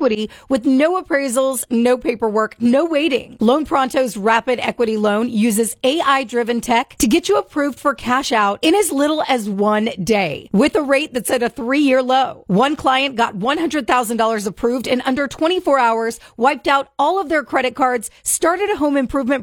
equity with no appraisals, no paperwork, no waiting. Loan Pronto's Rapid Equity Loan uses AI-driven tech to get you approved for cash out in as little as 1 day with a rate that's at a 3-year low. One client got $100,000 approved in under 24 hours, wiped out all of their credit cards, started a home improvement